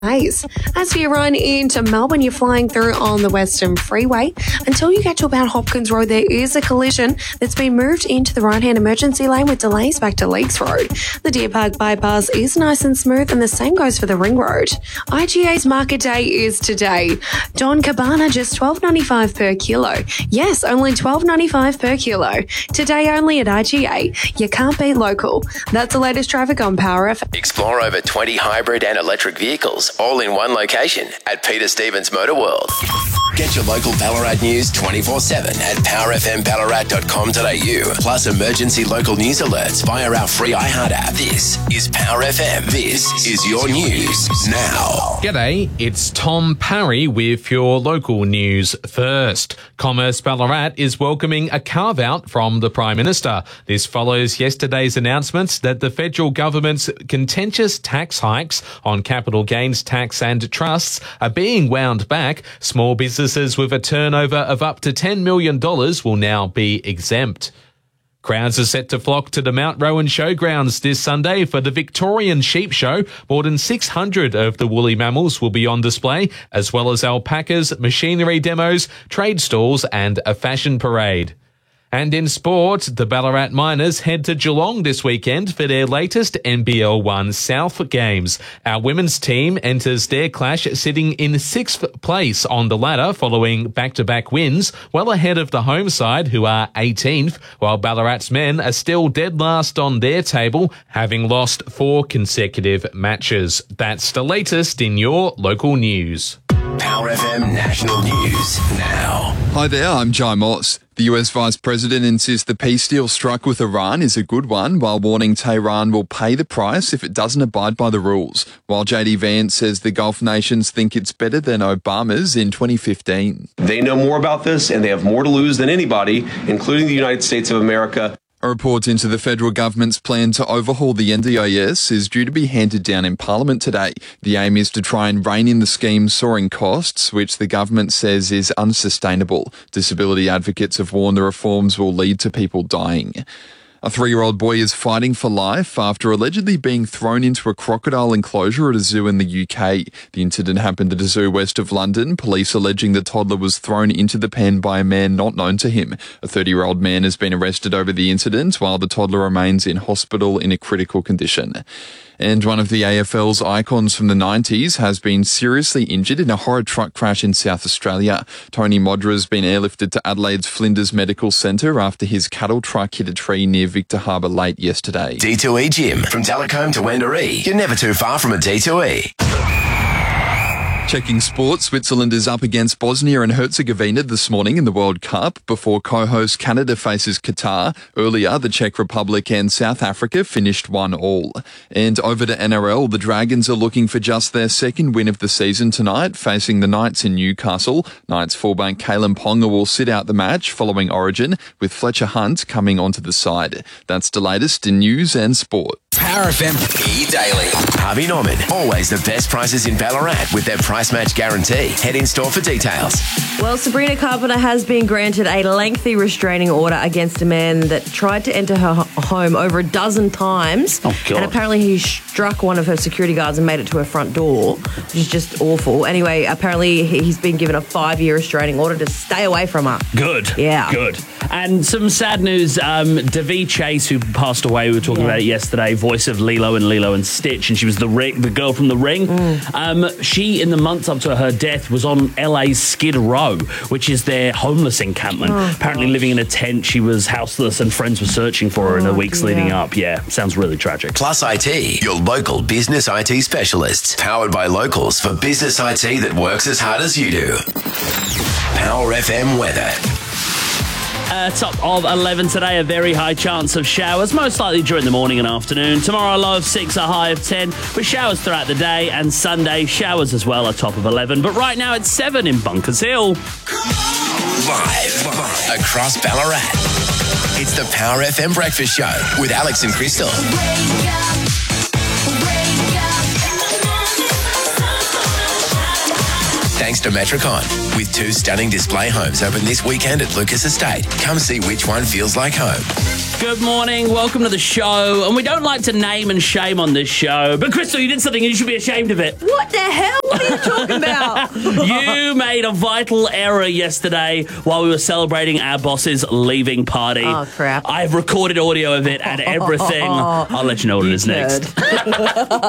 As you run into Melbourne, you're flying through on the Western Freeway. Until you get to about Hopkins Road, there is a collision that's been moved into the right-hand emergency lane with delays back to Lakes Road. The Deer Park bypass is nice and smooth, and the same goes for the Ring Road. IGA's Market Day is today. Don Cabana, just $12.95 per kilo. Yes, only $12.95 per kilo. Today only at IGA. You can't beat local. That's the latest traffic on Power FM. Explore over 20 hybrid and electric vehicles, all in one location at Peter Stevens Motor World. Get your local Ballarat news 24/7 at powerfmballarat.com.au. Plus emergency local news alerts via our free iHeart app. This is Power FM. This is your news now. G'day, it's Tom Parry with your local news first. Commerce Ballarat is welcoming a carve-out from the Prime Minister. This follows yesterday's announcement that the federal government's contentious tax hikes on capital gains tax and trusts are being wound back. Small businesses with a turnover of up to $10 million will now be exempt. Crowds are set to flock to the Mount Rowan Showgrounds this Sunday for the Victorian Sheep Show. More than 600 of the woolly mammals will be on display, as well as alpacas, machinery demos, trade stalls and a fashion parade. And in sport, the Ballarat Miners head to Geelong this weekend for their latest NBL 1 South games. Our women's team enters their clash sitting in 6th place on the ladder following back-to-back wins, well ahead of the home side who are 18th, while Ballarat's men are still dead last on their table, having lost 4 consecutive matches. That's the latest in your local news. Power FM National News now. Hi there, I'm Jai Moss. The US Vice President insists the peace deal struck with Iran is a good one, while warning Tehran will pay the price if it doesn't abide by the rules, while JD Vance says the Gulf nations think it's better than Obama's in 2015. They know more about this, and they have more to lose than anybody, including the United States of America. A report into the federal government's plan to overhaul the NDIS is due to be handed down in Parliament today. The aim is to try and rein in the scheme's soaring costs, which the government says is unsustainable. Disability advocates have warned the reforms will lead to people dying. A 3-year-old boy is fighting for life after allegedly being thrown into a crocodile enclosure at a zoo in the UK. The incident happened at a zoo west of London, police alleging the toddler was thrown into the pen by a man not known to him. A 30-year-old man has been arrested over the incident, while the toddler remains in hospital in a critical condition. And one of the AFL's icons from the 90s has been seriously injured in a horror truck crash in South Australia. Tony Modra has been airlifted to Adelaide's Flinders Medical Centre after his cattle truck hit a tree near Victor Harbour late yesterday. D2E Gym. From Telecombe to Wendouree. You're never too far from a D2E. Checking sports, Switzerland is up against Bosnia and Herzegovina this morning in the World Cup before co-host Canada faces Qatar. Earlier, the Czech Republic and South Africa finished 1-1. And over to NRL, the Dragons are looking for just their second win of the season tonight, facing the Knights in Newcastle. Knights fullback Kalen Ponga will sit out the match following Origin, with Fletcher Hunt coming onto the side. That's the latest in news and sport. Power FM E-Daily. Harvey Norman. Always the best prices in Ballarat with their price match guarantee. Head in store for details. Well, Sabrina Carpenter has been granted a lengthy restraining order against a man that tried to enter her home over a dozen times. Oh, God. And apparently he struck one of her security guards and made it to her front door, which is just awful. Anyway, apparently he's been given a 5-year restraining order to stay away from her. Good. Yeah. Good. And some sad news. Davy Chase, who passed away, we were talking about it yesterday, voice of Lilo and Stitch, and she was the girl from The Ring. She, in the months up to her death, was on LA's Skid Row, which is their homeless encampment. Apparently living in a tent, she was houseless and friends were searching for her in the weeks leading up. Yeah, sounds really tragic. Plus IT, your local business IT specialists. Powered by locals for business IT that works as hard as you do. Power FM weather. Top of 11 today, a very high chance of showers, most likely during the morning and afternoon. Tomorrow, a low of 6, a high of 10, with showers throughout the day. And Sunday, showers as well, a top of 11. But right now, it's 7 in Bunkers Hill. Live across Ballarat. It's the Power FM Breakfast Show with Alex and Crystal. Thanks to Metricon. With 2 stunning display homes open this weekend at Lucas Estate. Come see which one feels like home. Good morning. Welcome to the show. And we don't like to name and shame on this show. But, Crystal, you did something and you should be ashamed of it. What the hell? What are you talking about? You made a vital error yesterday while we were celebrating our boss's leaving party. Oh, crap. I've recorded audio of it and everything. I'll let you know what it is next.